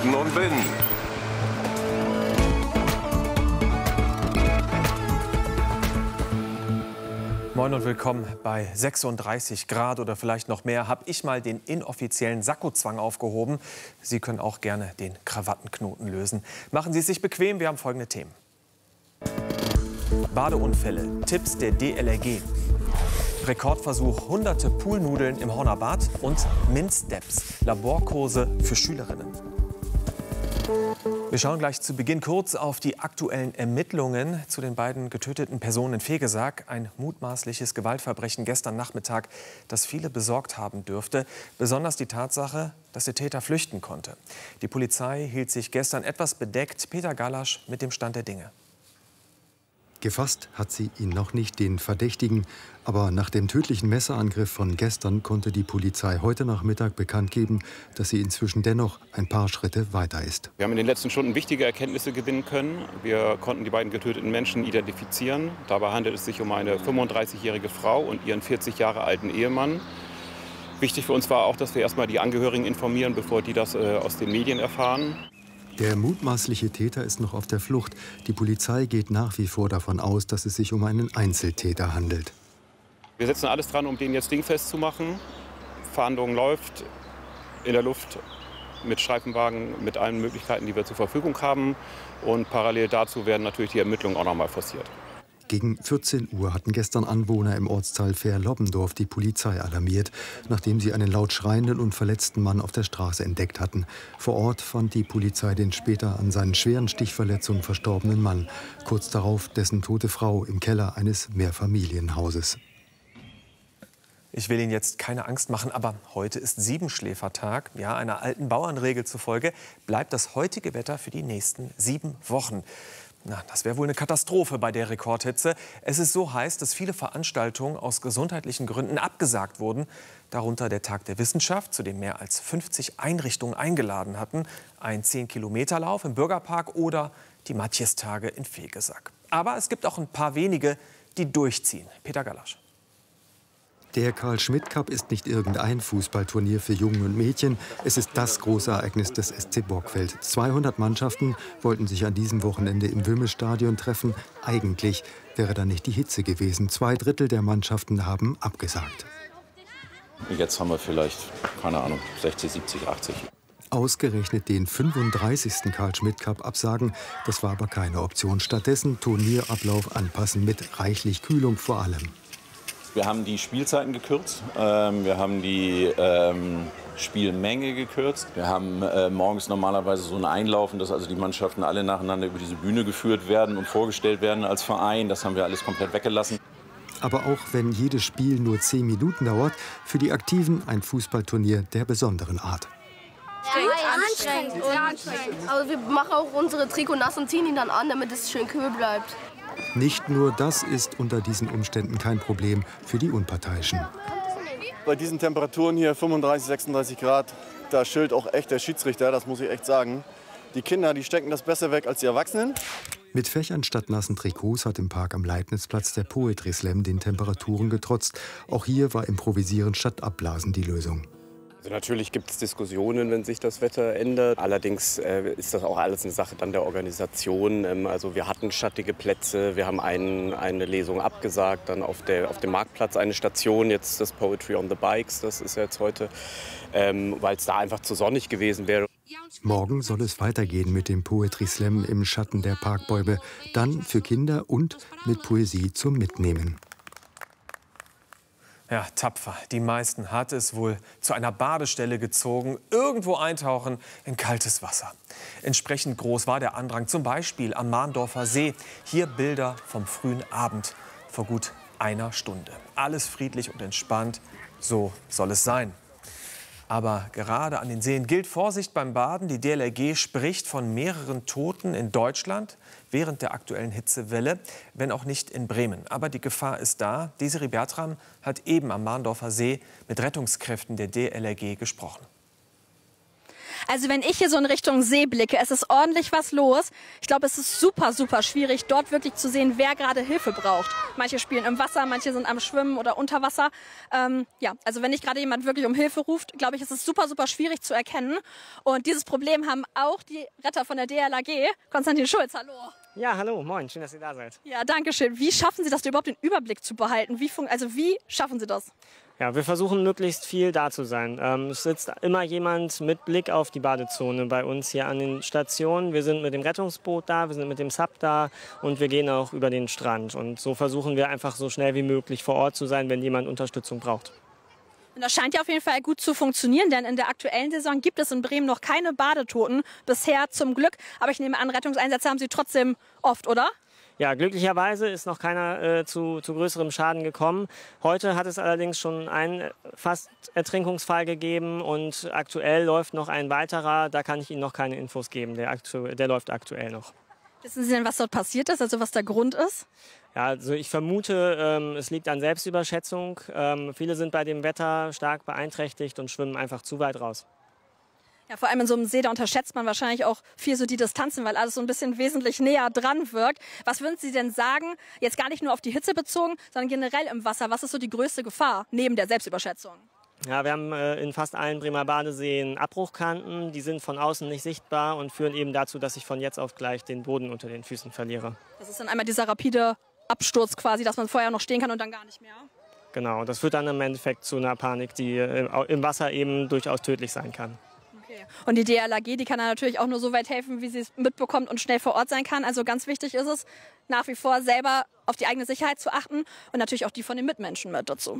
Boden und Wind. Moin und willkommen. Bei 36 Grad oder vielleicht noch mehr habe ich mal den inoffiziellen Sakkozwang aufgehoben. Sie können auch gerne den Krawattenknoten lösen. Machen Sie es sich bequem, wir haben folgende Themen. Badeunfälle, Tipps der DLRG. Rekordversuch, hunderte Poolnudeln im Horner Bad und MINT-Steps, Laborkurse für Schülerinnen. Wir schauen gleich zu Beginn kurz auf die aktuellen Ermittlungen zu den beiden getöteten Personen in Vegesack. Ein mutmaßliches Gewaltverbrechen gestern Nachmittag, das viele besorgt haben dürfte. Besonders die Tatsache, dass der Täter flüchten konnte. Die Polizei hielt sich gestern etwas bedeckt. Peter Gallasch mit dem Stand der Dinge. Gefasst hat sie ihn noch nicht, den Verdächtigen. Aber nach dem tödlichen Messerangriff von gestern konnte die Polizei heute Nachmittag bekannt geben, dass sie inzwischen dennoch ein paar Schritte weiter ist. Wir haben in den letzten Stunden wichtige Erkenntnisse gewinnen können. Wir konnten die beiden getöteten Menschen identifizieren. Dabei handelt es sich um eine 35-jährige Frau und ihren 40 Jahre alten Ehemann. Wichtig für uns war auch, dass wir erst mal die Angehörigen informieren, bevor die das aus den Medien erfahren. Der mutmaßliche Täter ist noch auf der Flucht. Die Polizei geht nach wie vor davon aus, dass es sich um einen Einzeltäter handelt. Wir setzen alles dran, um den jetzt dingfest zu machen. Fahndung läuft in der Luft mit Streifenwagen, mit allen Möglichkeiten, die wir zur Verfügung haben. Und parallel dazu werden natürlich die Ermittlungen auch noch mal forciert. Gegen 14 Uhr hatten gestern Anwohner im Ortsteil Fehr-Lobbendorf die Polizei alarmiert, nachdem sie einen laut schreienden und verletzten Mann auf der Straße entdeckt hatten. Vor Ort fand die Polizei den später an seinen schweren Stichverletzungen verstorbenen Mann. Kurz darauf dessen tote Frau im Keller eines Mehrfamilienhauses. Ich will Ihnen jetzt keine Angst machen, aber heute ist Siebenschläfertag. Ja, einer alten Bauernregel zufolge bleibt das heutige Wetter für die nächsten 7 Wochen. Na, das wäre wohl eine Katastrophe bei der Rekordhitze. Es ist so heiß, dass viele Veranstaltungen aus gesundheitlichen Gründen abgesagt wurden. Darunter der Tag der Wissenschaft, zu dem mehr als 50 Einrichtungen eingeladen hatten. Ein 10-Kilometer-Lauf im Bürgerpark oder die Matjestage in Vegesack. Aber es gibt auch ein paar wenige, die durchziehen. Peter Gallasch. Der Karl-Schmidt-Cup ist nicht irgendein Fußballturnier für Jungen und Mädchen. Es ist das große Ereignis des SC Borgfeld. 200 Mannschaften wollten sich an diesem Wochenende im Wümme-Stadion treffen. Eigentlich wäre da nicht die Hitze gewesen. 2/3 der Mannschaften haben abgesagt. Jetzt haben wir vielleicht, keine Ahnung, 60, 70, 80. Ausgerechnet den 35. Karl-Schmidt-Cup absagen, das war aber keine Option. Stattdessen Turnierablauf anpassen mit reichlich Kühlung vor allem. Wir haben die Spielzeiten gekürzt, wir haben die Spielmenge gekürzt. Wir haben morgens normalerweise so ein Einlaufen, dass also die Mannschaften alle nacheinander über diese Bühne geführt werden und vorgestellt werden als Verein. Das haben wir alles komplett weggelassen. Aber auch wenn jedes Spiel nur 10 Minuten dauert, für die Aktiven ein Fußballturnier der besonderen Art. Anstrengend. Aber wir machen auch unsere Trikot nass und ziehen ihn dann an, damit es schön kühl bleibt. Nicht nur das ist unter diesen Umständen kein Problem für die Unparteiischen. Bei diesen Temperaturen hier, 35, 36 Grad, da schilt auch echt der Schiedsrichter, das muss ich echt sagen. Die Kinder, die stecken das besser weg als die Erwachsenen. Mit Fächern statt nassen Trikots hat im Park am Leibnizplatz der Poetry Slam den Temperaturen getrotzt. Auch hier war Improvisieren statt Abblasen die Lösung. Also natürlich gibt es Diskussionen, wenn sich das Wetter ändert. Allerdings ist das auch alles eine Sache dann der Organisation. Also wir hatten schattige Plätze, wir haben eine Lesung abgesagt, dann auf dem Marktplatz eine Station, jetzt das Poetry on the Bikes, das ist jetzt heute, weil es da einfach zu sonnig gewesen wäre. Morgen soll es weitergehen mit dem Poetry Slam im Schatten der Parkbäume, dann für Kinder und mit Poesie zum Mitnehmen. Ja, tapfer. Die meisten hat es wohl zu einer Badestelle gezogen, irgendwo eintauchen in kaltes Wasser. Entsprechend groß war der Andrang, zum Beispiel am Mahndorfer See. Hier Bilder vom frühen Abend vor gut einer Stunde. Alles friedlich und entspannt, so soll es sein. Aber gerade an den Seen gilt Vorsicht beim Baden. Die DLRG spricht von mehreren Toten in Deutschland während der aktuellen Hitzewelle, wenn auch nicht in Bremen. Aber die Gefahr ist da. Desiree Bertram hat eben am Mahndorfer See mit Rettungskräften der DLRG gesprochen. Also wenn ich hier so in Richtung See blicke, es ist ordentlich was los. Ich glaube, es ist super, super schwierig, dort wirklich zu sehen, wer gerade Hilfe braucht. Manche spielen im Wasser, manche sind am Schwimmen oder unter Wasser. Also wenn nicht gerade jemand wirklich um Hilfe ruft, glaube ich, ist es super, super schwierig zu erkennen. Und dieses Problem haben auch die Retter von der DLRG. Konstantin Schulz, hallo. Ja, hallo, moin, schön, dass ihr da seid. Ja, danke schön. Wie schaffen Sie das, überhaupt den Überblick zu behalten? Wie schaffen Sie das? Ja, wir versuchen möglichst viel da zu sein. Es sitzt immer jemand mit Blick auf die Badezone bei uns hier an den Stationen. Wir sind mit dem Rettungsboot da, wir sind mit dem Sub da und wir gehen auch über den Strand. Und so versuchen wir einfach so schnell wie möglich vor Ort zu sein, wenn jemand Unterstützung braucht. Und das scheint ja auf jeden Fall gut zu funktionieren, denn in der aktuellen Saison gibt es in Bremen noch keine Badetoten. Bisher zum Glück. Aber ich nehme an, Rettungseinsätze haben Sie trotzdem oft, oder? Ja, glücklicherweise ist noch keiner zu größerem Schaden gekommen. Heute hat es allerdings schon einen fast Ertrinkungsfall gegeben und aktuell läuft noch ein weiterer. Da kann ich Ihnen noch keine Infos geben. Der läuft aktuell noch. Wissen Sie denn, was dort passiert ist, also was der Grund ist? Ja, also ich vermute, es liegt an Selbstüberschätzung. Viele sind bei dem Wetter stark beeinträchtigt und schwimmen einfach zu weit raus. Ja, vor allem in so einem See, da unterschätzt man wahrscheinlich auch viel so die Distanzen, weil alles so ein bisschen wesentlich näher dran wirkt. Was würden Sie denn sagen, jetzt gar nicht nur auf die Hitze bezogen, sondern generell im Wasser? Was ist so die größte Gefahr neben der Selbstüberschätzung? Ja, wir haben in fast allen Bremer Badeseen Abbruchkanten. Die sind von außen nicht sichtbar und führen eben dazu, dass ich von jetzt auf gleich den Boden unter den Füßen verliere. Das ist dann einmal dieser rapide Absturz quasi, dass man vorher noch stehen kann und dann gar nicht mehr? Genau, das führt dann im Endeffekt zu einer Panik, die im Wasser eben durchaus tödlich sein kann. Okay. Und die DLRG, die kann dann natürlich auch nur so weit helfen, wie sie es mitbekommt und schnell vor Ort sein kann. Also ganz wichtig ist es, nach wie vor selber auf die eigene Sicherheit zu achten und natürlich auch die von den Mitmenschen mit dazu.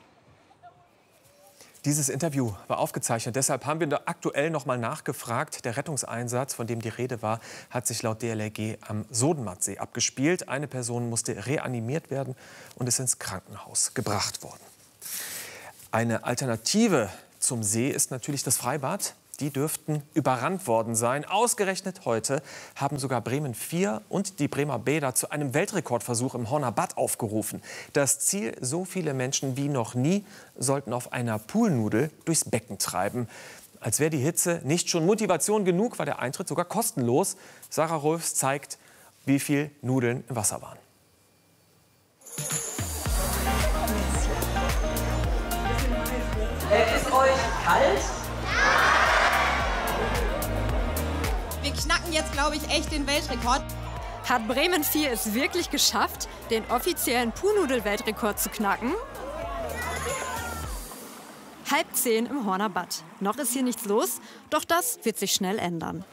Dieses Interview war aufgezeichnet, deshalb haben wir da aktuell noch mal nachgefragt. Der Rettungseinsatz, von dem die Rede war, hat sich laut DLRG am Sodenmattsee abgespielt. Eine Person musste reanimiert werden und ist ins Krankenhaus gebracht worden. Eine Alternative zum See ist natürlich das Freibad. Die dürften überrannt worden sein. Ausgerechnet heute haben sogar Bremen 4 und die Bremer Bäder zu einem Weltrekordversuch im Horner Bad aufgerufen. Das Ziel, so viele Menschen wie noch nie sollten auf einer Poolnudel durchs Becken treiben. Als wäre die Hitze nicht schon Motivation genug, war der Eintritt sogar kostenlos. Sarah Rolfs zeigt, wie viel Nudeln im Wasser waren. Ist euch kalt? Wir knacken jetzt, glaube ich, echt den Weltrekord. Hat Bremen 4 es wirklich geschafft, den offiziellen Poolnudel-Weltrekord zu knacken? 9:30 im Horner Bad. Noch ist hier nichts los, doch das wird sich schnell ändern.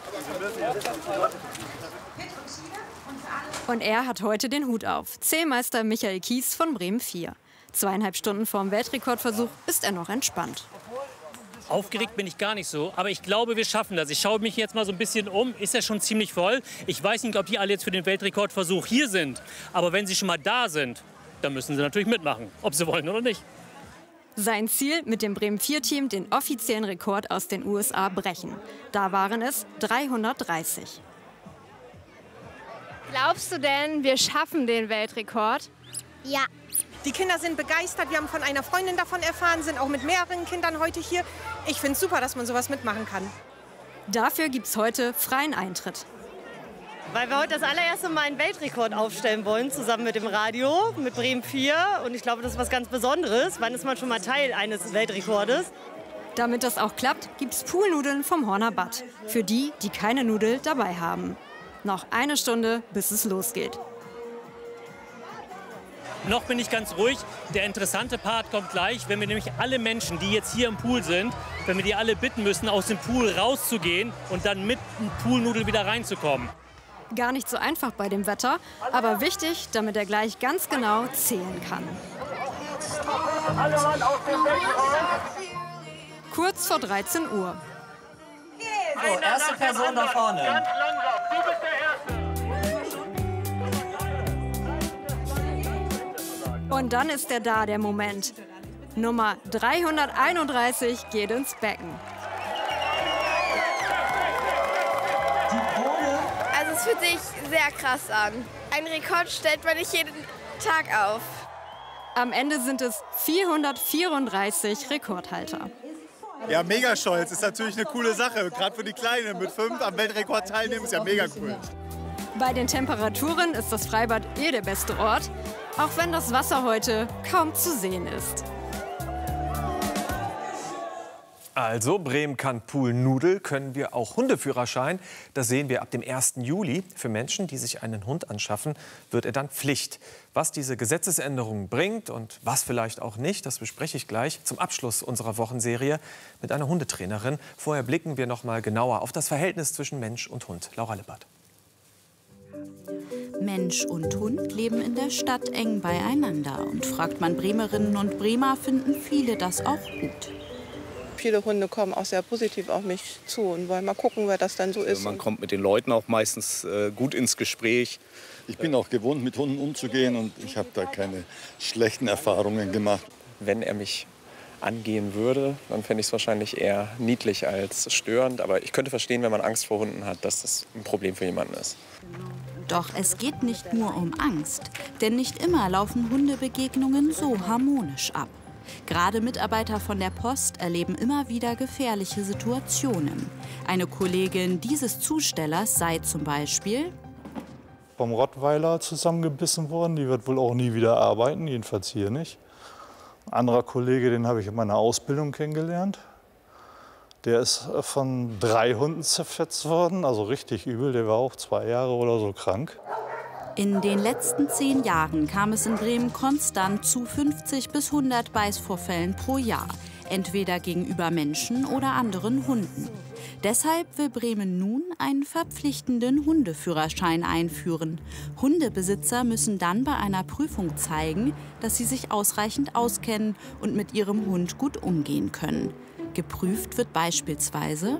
Und er hat heute den Hut auf. Zählmeister Michael Kies von Bremen 4. 2,5 Stunden vorm Weltrekordversuch ist er noch entspannt. Aufgeregt bin ich gar nicht so, aber ich glaube, wir schaffen das. Ich schaue mich jetzt mal so ein bisschen um, ist ja schon ziemlich voll. Ich weiß nicht, ob die alle jetzt für den Weltrekordversuch hier sind, aber wenn sie schon mal da sind, dann müssen sie natürlich mitmachen, ob sie wollen oder nicht. Sein Ziel, mit dem Bremen 4-Team den offiziellen Rekord aus den USA brechen. Da waren es 330. Glaubst du denn, wir schaffen den Weltrekord? Ja. Die Kinder sind begeistert. Wir haben von einer Freundin davon erfahren, sind auch mit mehreren Kindern heute hier. Ich finde es super, dass man sowas mitmachen kann. Dafür gibt es heute freien Eintritt. Weil wir heute das allererste Mal einen Weltrekord aufstellen wollen, zusammen mit dem Radio, mit Bremen 4. Und ich glaube, das ist was ganz Besonderes. Wann ist man schon mal Teil eines Weltrekordes? Damit das auch klappt, gibt es Poolnudeln vom Horner Bad. Für die, die keine Nudel dabei haben. Noch 1 Stunde, bis es losgeht. Noch bin ich ganz ruhig. Der interessante Part kommt gleich, wenn wir nämlich alle Menschen, die jetzt hier im Pool sind, wenn wir die alle bitten müssen, aus dem Pool rauszugehen und dann mit dem Poolnudel wieder reinzukommen. Gar nicht so einfach bei dem Wetter, aber wichtig, damit er gleich ganz genau zählen kann. Kurz vor 13 Uhr. So, erste Person da vorne. Ganz langsam, du bist der Erste. Und dann ist er da, der Moment. Nummer 331 geht ins Becken. Also es fühlt sich sehr krass an. Ein Rekord stellt man nicht jeden Tag auf. Am Ende sind es 434 Rekordhalter. Ja, mega stolz. Ist natürlich eine coole Sache. Gerade für die Kleine mit 5 am Weltrekord teilnehmen, ist ja mega cool. Bei den Temperaturen ist das Freibad der beste Ort, auch wenn das Wasser heute kaum zu sehen ist. Also, Bremen kann Poolnudel, können wir auch Hundeführerschein. Das sehen wir ab dem 1. Juli. Für Menschen, die sich einen Hund anschaffen, wird er dann Pflicht. Was diese Gesetzesänderung bringt und was vielleicht auch nicht, das bespreche ich gleich zum Abschluss unserer Wochenserie mit einer Hundetrainerin. Vorher blicken wir noch mal genauer auf das Verhältnis zwischen Mensch und Hund. Laura Lippert. Mensch und Hund leben in der Stadt eng beieinander. Und fragt man Bremerinnen und Bremer, finden viele das auch gut. Viele Hunde kommen auch sehr positiv auf mich zu und wollen mal gucken, wer das dann so ist. Man kommt mit den Leuten auch meistens gut ins Gespräch. Ich bin auch gewohnt, mit Hunden umzugehen und ich habe da keine schlechten Erfahrungen gemacht. Wenn er mich angehen würde, dann fände ich es wahrscheinlich eher niedlich als störend. Aber ich könnte verstehen, wenn man Angst vor Hunden hat, dass das ein Problem für jemanden ist. Doch es geht nicht nur um Angst, denn nicht immer laufen Hundebegegnungen so harmonisch ab. Gerade Mitarbeiter von der Post erleben immer wieder gefährliche Situationen. Eine Kollegin dieses Zustellers sei zum Beispiel vom Rottweiler zusammengebissen worden. Die wird wohl auch nie wieder arbeiten, jedenfalls hier nicht. Ein anderer Kollege, den habe ich in meiner Ausbildung kennengelernt. Der ist von 3 Hunden zerfetzt worden, also richtig übel. Der war auch 2 Jahre oder so krank. In den letzten 10 Jahren kam es in Bremen konstant zu 50 bis 100 Beißvorfällen pro Jahr, entweder gegenüber Menschen oder anderen Hunden. Deshalb will Bremen nun einen verpflichtenden Hundeführerschein einführen. Hundebesitzer müssen dann bei einer Prüfung zeigen, dass sie sich ausreichend auskennen und mit ihrem Hund gut umgehen können. Geprüft wird beispielsweise,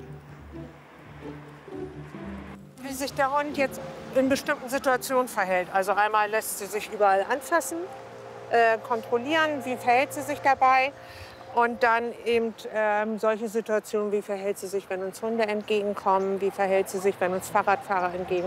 wie sich der Hund jetzt in bestimmten Situationen verhält. Also einmal lässt sie sich überall anfassen, kontrollieren, wie verhält sie sich dabei. Und dann eben solche Situationen, wie verhält sie sich, wenn uns Hunde entgegenkommen, wie verhält sie sich, wenn uns Fahrradfahrer entgegenkommen.